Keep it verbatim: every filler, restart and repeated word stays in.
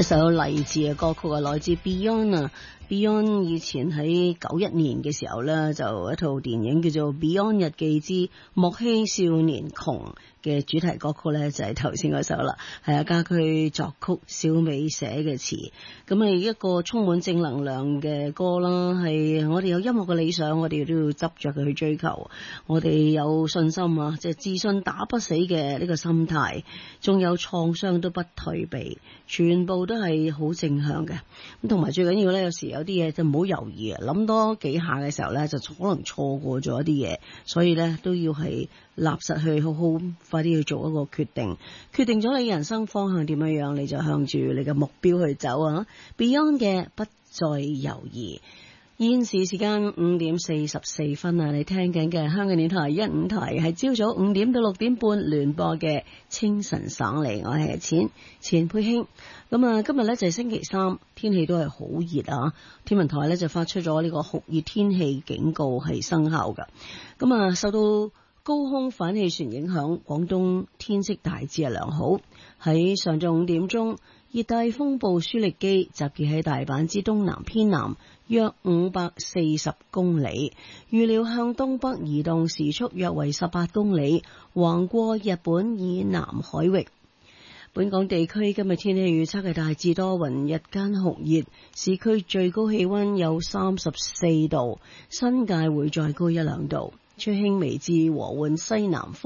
一首勵志嘅歌曲啊，來自 Beyond 啊。Beyond 以前喺九一年嘅時候呢，就一套電影叫做《Beyond 日記之莫欺少年窮》嘅主題歌曲呢，就係頭先嗰首啦，係啊，家駒作曲，小美寫嘅詞，咁係一個充滿正能量嘅歌啦。係我哋有音樂嘅理想，我哋都要執着佢去追求，我哋有信心啊，即係自信打不死嘅呢個心態，仲有創傷都不退避，全部都係好正向嘅。咁同埋最緊要呢，有時有啲嘢就唔好猶豫啊，諗多幾下嘅時候呢，就可能錯過咗一啲嘢，所以呢，都要係立實去好好快啲去做一個決定，決定咗你人生方向點樣樣，你就向住你嘅目標去走啊。Beyond 嘅不再猶豫。現時時間五點四十四分啊！你聽緊嘅香港電台一五台係朝早五點到六點半聯播嘅清晨爽利，我係錢錢佩卿。咁啊，今日呢就係星期三，天氣都係好熱啊！天文台呢就發出咗呢個酷熱天氣警告係生效㗎。咁啊，受到高空反氣旋影響，廣東天色大致係良好。喺上晝五點鐘，熱帶風暴舒力基集結喺大阪之東南偏南約五百四十公里，預料向東北移動，時速約為十八公里，橫過日本以南海域。本港地區今日天氣預測係大致多雲，日間酷熱，市區最高氣溫有三十四度，新界會再高一兩度，吹輕微至和緩西南風。